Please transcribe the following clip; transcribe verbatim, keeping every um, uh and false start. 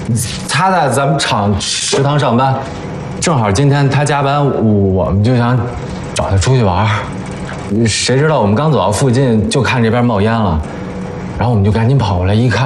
他在咱们厂食堂上班，正好今天他加班，我们就想找他出去玩。谁知道我们刚走到附近，就看这边冒烟了，然后我们就赶紧跑过来一看。